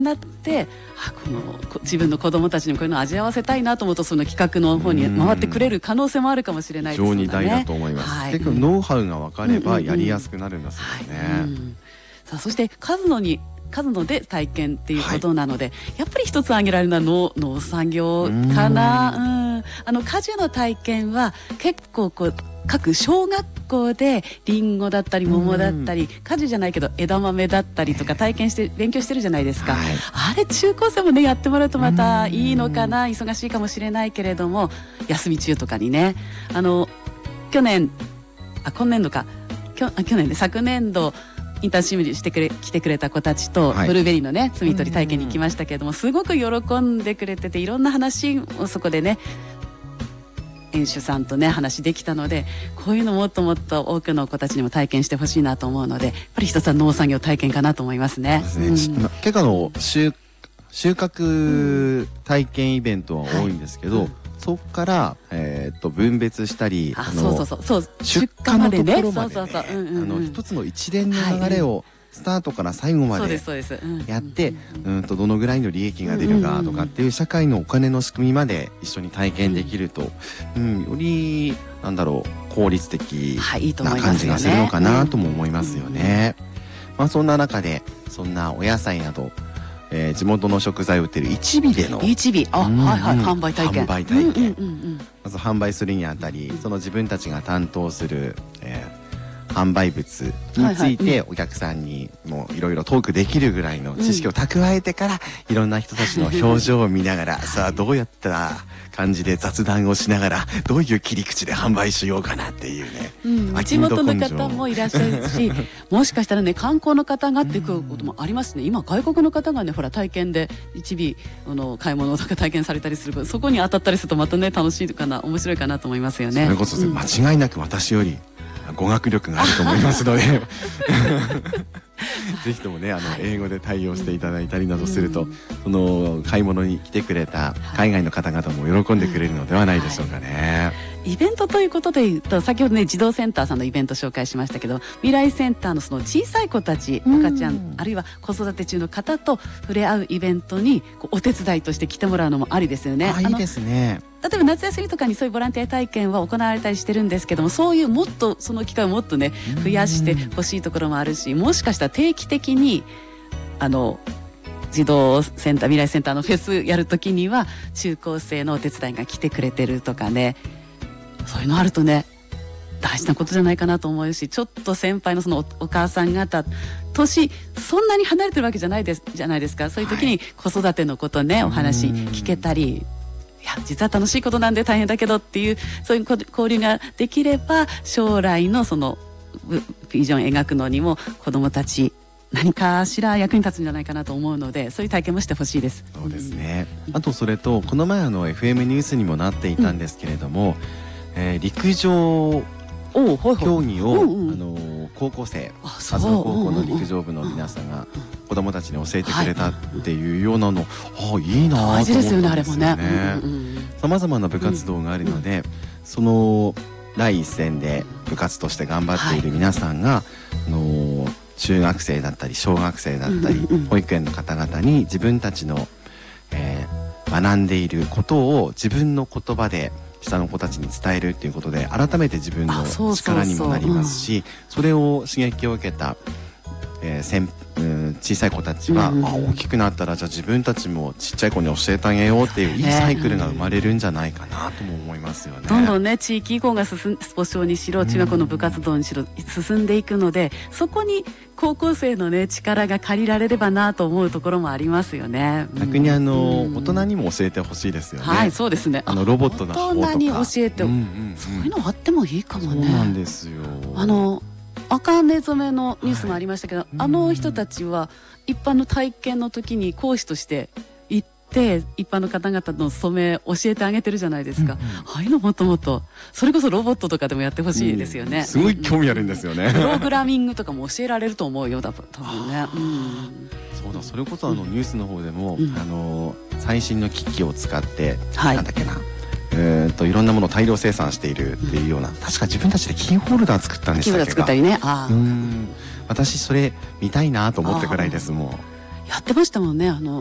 なって自分の子どもたちにもこういうのを味わわせたいなと思うと、その企画の方に回ってくれる可能性もあるかもしれないですよね。 非常に大だと思います。結構ノウハウが分かればやりやすくなるんですよね。 さあ、そしてカズノで体験っていうことなので、やっぱり一つ挙げられるのは農産業かな。果樹の体験は結構各小学校でリンゴだったり桃だったり、果樹じゃないけど枝豆だったりとか体験して勉強してるじゃないですか。あれ中高生もねやってもらうとまたいいのかな。忙しいかもしれないけれども、休み中とかにね、昨年で昨年度インターンシーに来てくれた子たちとブルーベリーのね摘み取り体験に行きましたけれども、すごく喜んでくれてて、いろんな話をそこでね園主さんとね話できたので、こういうのもっともっと多くの子たちにも体験してほしいなと思うので、やっぱり一つは農産業体験かなと思いますね。 結構収穫体験イベントは多いんですけど、そこから分別したり、出荷のところまで一つの一連の流れをスタートから最後までやって、どのぐらいの利益が出るかとかっていう社会のお金の仕組みまで一緒に体験できると、より効率的な感じがするのかなとも思いますよね。そんな中でそんなお野菜など地元の食材を売ってる市ビでの販売体験。 まず販売するにあたり、その自分たちが担当する販売物についてお客さんにもいろいろトークできるぐらいの知識を蓄えてから、いろんな人たちの表情を見ながら、さあどうやった感じで雑談をしながら、どういう切り口で販売しようかなっていうね、 地元の方もいらっしゃるし、もしかしたらね観光の方がっていうこともありますね。今外国の方がね体験で一尾買い物とか体験されたりする、そこに当たったりするとまたね楽しいかな、面白いかなと思いますよね。 それこそ間違いなく私より語学力があると思いますのでぜひともね英語で対応していただいたりなどすると、その買い物に来てくれた海外の方々も喜んでくれるのではないでしょうかね。 イベントということでいうと、先ほどね児童センターさんのイベント紹介しましたけど、未来センターのその小さい子たち、赤ちゃんあるいは子育て中の方と触れ合うイベントにお手伝いとして来てもらうのもありですよね。 いいですね。 例えば夏休みとかにそういうボランティア体験は行われたりしてるんですけども、そういうもっとその機会をもっとね増やしてほしいところもあるし、もしかしたら定期的に児童センター未来センターのフェスやるときには中高生のお手伝いが来てくれてるとかね、そういうのあるとね大事なことじゃないかなと思うし、ちょっと先輩のそのお母さん方年そんなに離れてるわけじゃないですか。そういう時に子育てのことねお話聞けたり、いや実は楽しいことなんで大変だけどっていう、そういう交流ができれば将来のそのビジョン描くのにも子どもたち何かしら役に立つんじゃないかなと思うので、そういう体験もしてほしいです。 そうですね。あとそれとこの前FM ニュースにもなっていたんですけれども、陸上競技を高校生、高校の陸上部の皆さんが子どもたちに教えてくれたっていうようなの、いいなと思ったんですよね。さまざまな部活動があるので、その第一線で部活として頑張っている皆さんが、中学生だったり小学生だったり保育園の方々に自分たちの、学んでいることを自分の言葉で下の子たちに伝えるっていうことで、改めて自分の力にもなりますし、それを刺激を受けた、小さい子たちは、大きくなったらじゃあ自分たちもちっちゃい子に教えてあげようっていういいサイクルが生まれるんじゃないかなとも思いますよね。 どんどんね地域移行がスポーツ庁にしろ中学校の部活動にしろ進んでいくので、そこに高校生のね力が借りられればなと思うところもありますよね。 逆に大人にも教えてほしいですよね。 そうですね。 ロボットの方とか大人に教えて、そういうのあってもいいかもね。 そうなんですよ。 赤根染めのニュースもありましたけど、あの人たちは一般の体験の時に講師として行って一般の方々の染め教えてあげてるじゃないですか。ああいうのもっともっとそれこそロボットとかでもやってほしいですよね。 すごい興味あるんですよね。 プログラミングとかも教えられると思うよ、多分ね。 そうだ、それこそニュースの方でも最新の機器を使ってなんだっけな、いろんなものを大量生産しているっていうような、確か自分たちでキーホルダー作ったんでしたっけ。 キーホルダー作ったりね。 私それ見たいなと思ったくらいですもん。 やってましたもんね、